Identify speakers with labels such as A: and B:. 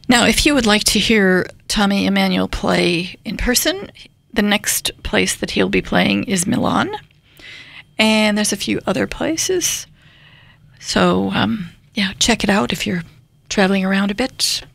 A: Now, if you would like to hear Tommy Emmanuel play in person, the next place that he'll be playing is Milan. And there's a few other places. So, check it out if you're traveling around a bit.